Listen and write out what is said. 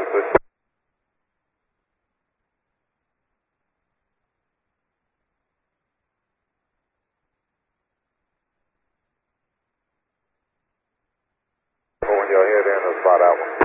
switch. When you'll head in, let's spot out one.